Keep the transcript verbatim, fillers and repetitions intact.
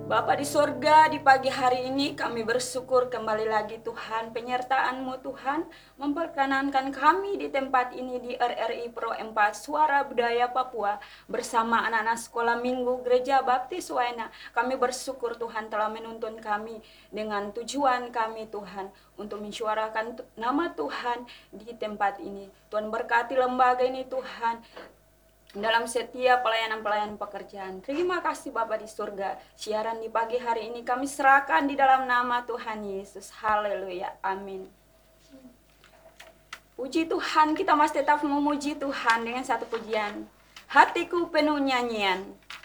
Bapa di sorga, di pagi hari ini kami bersyukur kembali lagi Tuhan, penyertaan-Mu Tuhan, memperkenankan kami di tempat ini di R R I Pro empat Suara Budaya Papua bersama anak-anak sekolah minggu Gereja Baptis Waena. Kami bersyukur Tuhan telah menuntun kami dengan tujuan kami Tuhan untuk mensuarakan nama Tuhan di tempat ini. Tuhan berkati lembaga ini Tuhan, dalam setiap pelayanan-pelayanan pekerjaan. Terima kasih Bapa di surga. Siaran di pagi hari ini kami serahkan di dalam nama Tuhan Yesus. Haleluya. Amin. Puji Tuhan, kita masih tetap memuji Tuhan dengan satu pujian. Hatiku penuh nyanyian.